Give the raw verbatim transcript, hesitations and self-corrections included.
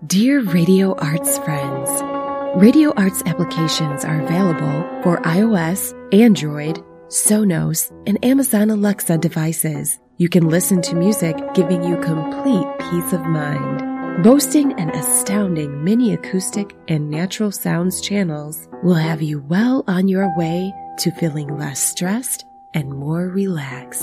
Dear Radio Arts friends, Radio Arts applications are available for iOS, Android, Sonos, and Amazon Alexa devices. You can listen to music giving you complete peace of mind. Boasting an astounding mini acoustic and natural sounds channels will have you well on your way to feeling less stressed and more relaxed.